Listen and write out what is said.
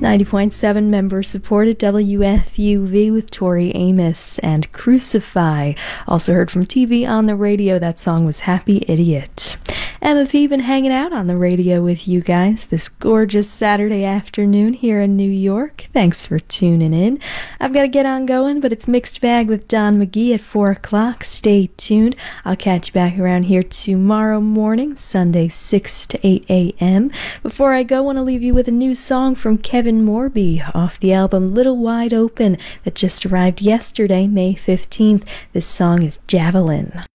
90.7 member supported WFUV with Tori Amos and Crucify. Also heard from TV on the radio, that song was Happy Idiot. Emma P. been hanging out on the radio with you guys this gorgeous Saturday afternoon here in New York. Thanks for tuning in. I've got to get on going, but it's Mixed Bag with Don McGee at 4 o'clock. Stay tuned. I'll catch you back around here tomorrow morning, Sunday 6 to 8 a.m. Before I go, I want to leave you with a new song from Kevin Morby off the album Little Wide Open that just arrived yesterday, May 15th. This song is Javelin.